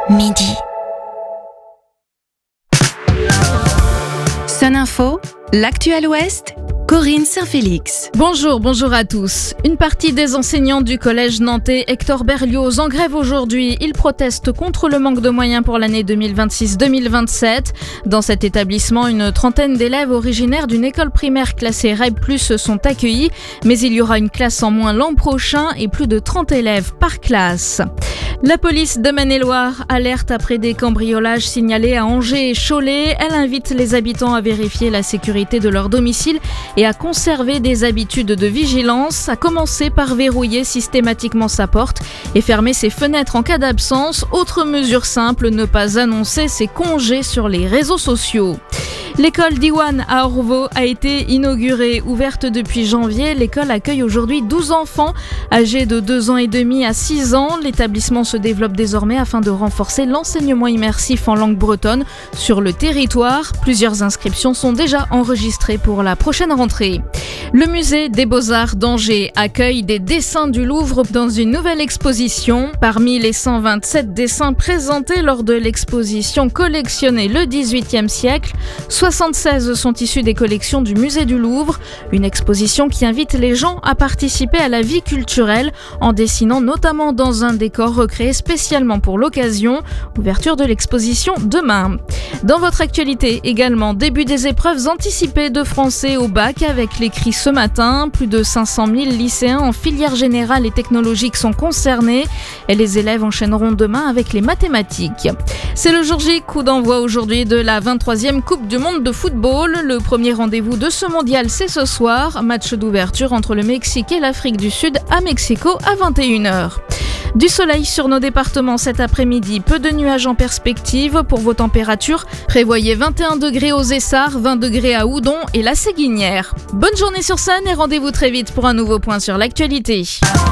midi. Sun Info, l'actuel Ouest, Corinne Saint-Félix. Bonjour à tous. Une partie des enseignants du collège nantais Hector Berlioz en grève aujourd'hui. Ils protestent contre le manque de moyens pour l'année 2026-2027. Dans cet établissement, une trentaine d'élèves originaires d'une école primaire classée REB+, sont accueillis, mais il y aura une classe en moins l'an prochain et plus de 30 élèves par classe. La police de Maine-et-Loire alerte après des cambriolages signalés à Angers et Cholet. Elle invite les habitants à vérifier la sécurité de leur domicile et à conserver des habitudes de vigilance, à commencer par verrouiller systématiquement sa porte et fermer ses fenêtres en cas d'absence. Autre mesure simple, ne pas annoncer ses congés sur les réseaux sociaux. L'école d'Iwan à Orvault a été inaugurée. Ouverte depuis janvier, l'école accueille aujourd'hui 12 enfants âgés de 2 ans et demi à 6 ans. L'établissement se développe désormais afin de renforcer l'enseignement immersif en langue bretonne sur le territoire. Plusieurs inscriptions sont déjà enregistrées pour la prochaine rentrée. Le musée des Beaux-Arts d'Angers accueille des dessins du Louvre dans une nouvelle exposition. Parmi les 127 dessins présentés lors de l'exposition collectionnée le XVIIIe siècle, 76 sont issus des collections du musée du Louvre. Une exposition qui invite les gens à participer à la vie culturelle en dessinant notamment dans un décor recréé spécialement pour l'occasion. Ouverture de l'exposition demain. Dans votre actualité également, début des épreuves anticipées de français au bac avec l'écrit ce matin. Plus de 500 000 lycéens en filière générale et technologique sont concernés et les élèves enchaîneront demain avec les mathématiques. C'est le jour J, coup d'envoi aujourd'hui de la 23e Coupe du Monde de football. Le premier rendez-vous de ce mondial, c'est ce soir. Match d'ouverture entre le Mexique et l'Afrique du Sud à Mexico à 21h. Du soleil sur nos départements cet après-midi, peu de nuages en perspective. Pour vos températures, prévoyez 21 degrés aux Essarts, 20 degrés à Houdon et la Séguinière. Bonne journée sur Sun et rendez-vous très vite pour un nouveau point sur l'actualité.